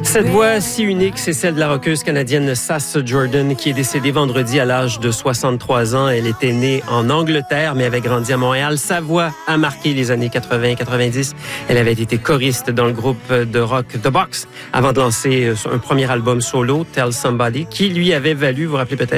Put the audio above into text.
Cette voix si unique, c'est celle de la rockeuse canadienne Sass Jordan, qui est décédée vendredi à l'âge de 63 ans. Elle était née en Angleterre, mais avait grandi à Montréal. Sa voix a marqué les années 80-90. Elle avait été choriste dans le groupe de rock The Box avant de lancer un premier album solo, Tell Somebody, qui lui avait valu, vous vous rappelez peut-être,